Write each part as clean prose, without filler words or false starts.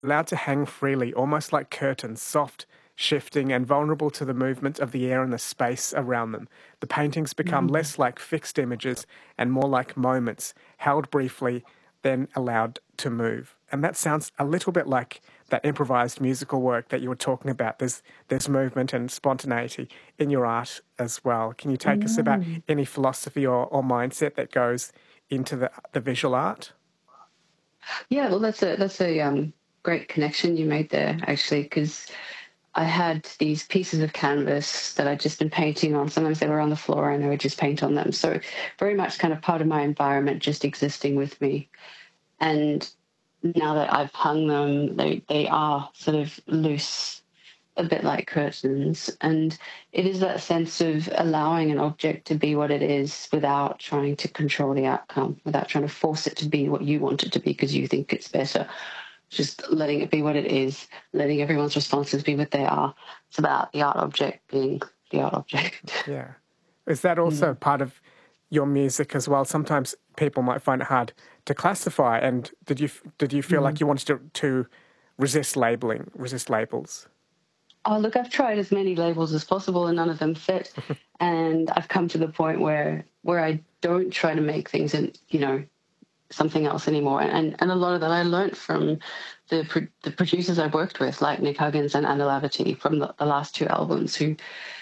allowed to hang freely, almost like curtains, soft, shifting, and vulnerable to the movement of the air and the space around them. The paintings become Mm. less like fixed images and more like moments, held briefly, then allowed to move. And that sounds a little bit like that improvised musical work that you were talking about. There's movement and spontaneity in your art as well. Can you take us about Mm. any philosophy or mindset that goes into the visual art? Yeah, well, that's a great connection you made there, actually, because I had these pieces of canvas that I'd just been painting on. Sometimes they were on the floor and I would just paint on them. So very much kind of part of my environment just existing with me. And now that I've hung them, they are sort of loose, a bit like curtains. And it is that sense of allowing an object to be what it is without trying to control the outcome, without trying to force it to be what you want it to be because you think it's better. Just letting it be what it is, letting everyone's responses be what they are. It's about the art object being the art object. Yeah. Is that also Mm. part of your music as well? Sometimes people might find it hard to classify. And did you feel like Mm. you wanted to resist labeling, resist labels? Oh, look, I've tried as many labels as possible and none of them fit. And I've come to the point where I don't try to make things in, something else anymore. And a lot of that I learned from the producers I've worked with, like Nick Huggins and Anna Laverty from the last two albums, who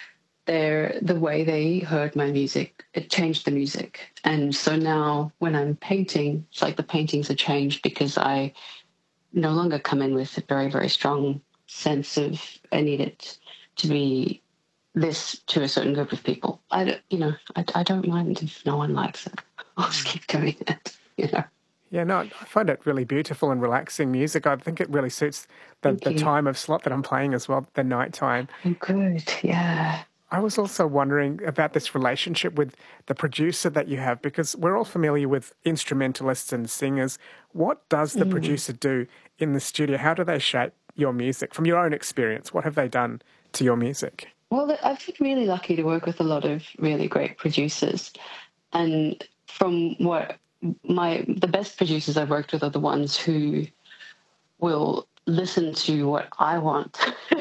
the way they heard my music, it changed the music. And so now when I'm painting, it's like the paintings are changed because I no longer come in with a very, very strong sense of I need it to be this to a certain group of people. I don't mind if no one likes it. I'll just keep doing it. Yeah, no, I find it really beautiful and relaxing music. I think it really suits Thank the you. time of slot that I'm playing as well, the nighttime. Oh, good. Yeah. I was also wondering about this relationship with the producer that you have, because we're all familiar with instrumentalists and singers. What does the Mm. producer do in the studio? How do they shape your music? From your own experience, what have they done to your music? Well, I've been really lucky to work with a lot of really great producers. And from what the best producers I've worked with are the ones who will listen to what I want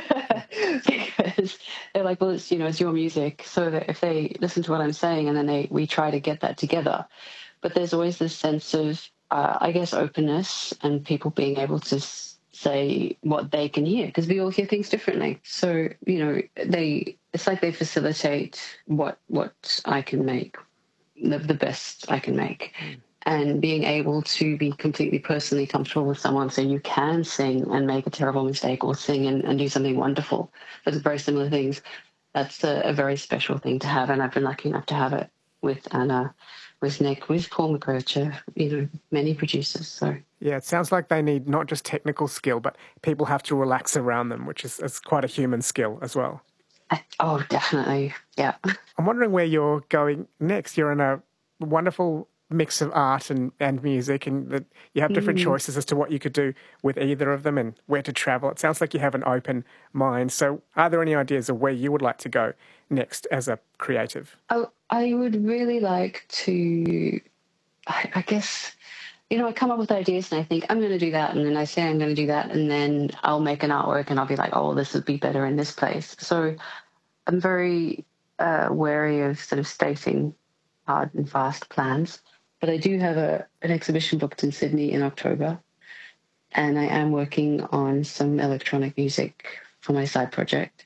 because they're like, well, it's your music. So that if they listen to what I'm saying and then we try to get that together, but there's always this sense of, I guess, openness and people being able to say what they can hear because we all hear things differently. So, it's like they facilitate what I can make, the best I can make. And being able to be completely personally comfortable with someone so you can sing and make a terrible mistake or sing and do something wonderful. Those are very similar things. That's a very special thing to have. And I've been lucky enough to have it with Anna, with Nick, with Paul McGrocher, many producers. So Yeah, it sounds like they need not just technical skill, but people have to relax around them, which is quite a human skill as well. Oh, definitely. Yeah. I'm wondering where you're going next. You're in a wonderful mix of art and music, and that you have different Mm. choices as to what you could do with either of them and where to travel. It sounds like you have an open mind. So are there any ideas of where you would like to go next as a creative? I would really like to, I guess, I come up with ideas and I think I'm going to do that. And then I say I'm going to do that. And then I'll make an artwork and I'll be like, oh, this would be better in this place. So I'm very wary of sort of stating hard and fast plans. But I do have an exhibition booked in Sydney in October. And I am working on some electronic music for my side project.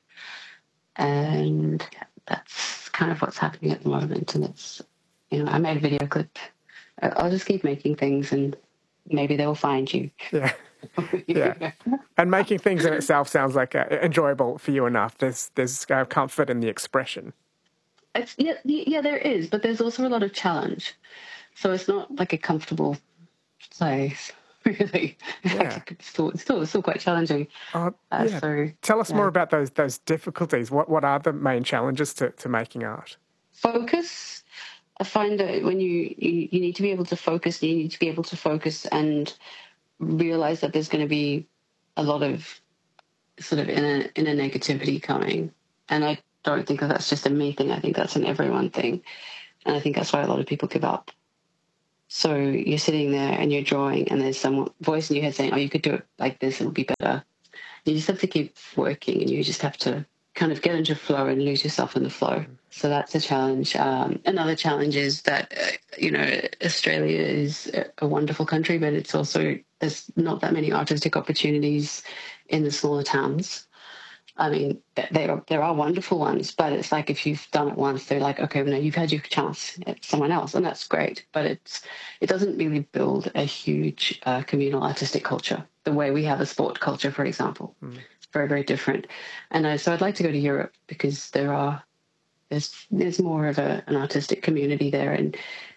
And that's kind of what's happening at the moment. And it's, I made a video clip. I'll just keep making things and maybe they'll find you. Yeah. Yeah. And making things in itself sounds like enjoyable for you enough. There's comfort in the expression. Yeah, there is, but there's also a lot of challenge. So it's not like a comfortable place, really. Yeah. It's still quite challenging. Yeah. So Tell us more yeah. about those difficulties. What are the main challenges to making art? Focus. I find that when you need to be able to focus, you need to be able to focus and realize that there's going to be a lot of sort of inner negativity coming. And I don't think that that's just a me thing. I think that's an everyone thing. And I think that's why a lot of people give up. So you're sitting there and you're drawing, and there's some voice in your head saying, "Oh, you could do it like this; it'll be better." You just have to keep working, and you just have to kind of get into flow and lose yourself in the flow. So that's a challenge. Another challenge is that Australia is a wonderful country, but it's also, there's not that many artistic opportunities in the smaller towns. I mean, there are wonderful ones, but it's like if you've done it once, they're like, okay, well, no, you've had your chance at someone else, and that's great. But it doesn't really build a huge communal artistic culture the way we have a sport culture, for example. It's very, very different. And so I'd like to go to Europe because there's more of an artistic community there, and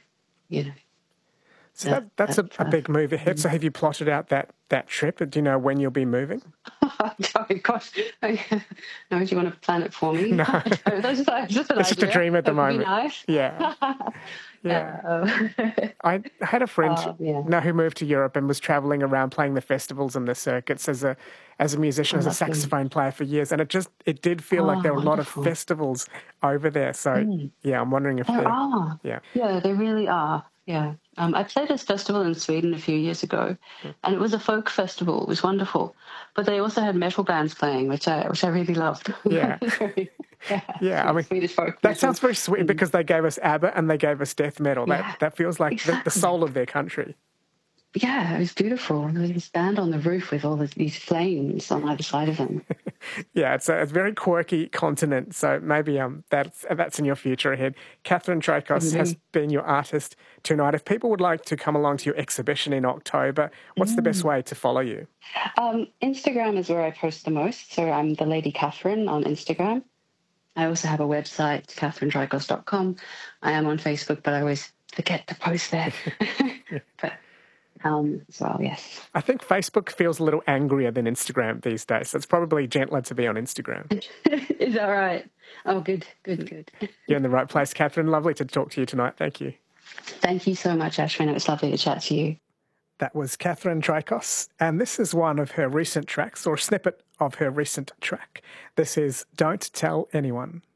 So that's a big move ahead. So have you plotted out that trip? Do you know when you'll be moving? Oh, gosh. No, do you want to plan it for me? No. That's just an It's just a dream at the moment. Would be nice. Yeah. Yeah. I had a friend who moved to Europe and was traveling around playing the festivals and the circuits as a musician, as a saxophone player for years. And it did feel like there were a lot of festivals over there. So, I'm wondering if there are. Yeah, there really are. Yeah. I played this festival in Sweden a few years ago, and it was a folk festival. It was wonderful. But they also had metal bands playing, which I really loved. Yeah. I mean, Swedish folk that sounds very sweet because they gave us ABBA and they gave us death metal. That feels like the soul of their country. Yeah, it was beautiful. There was this band on the roof with all these flames on either side of them. It's a very quirky continent, so maybe that's in your future ahead. Catherine Trajkos has been your artist tonight. If people would like to come along to your exhibition in October, what's the best way to follow you? Instagram is where I post the most, so I'm the Lady Catherine on Instagram. I also have a website, catherinetrajkos.com. I am on Facebook, but I always forget to post there. But as well, yes. I think Facebook feels a little angrier than Instagram these days, so it's probably gentler to be on Instagram. Is that right? Oh, good. You're in the right place, Catherine. Lovely to talk to you tonight. Thank you. Thank you so much, Ashwin. It was lovely to chat to you. That was Catherine Trajkos, and this is one of her recent tracks, or a snippet of her recent track. This is Don't Tell Anyone.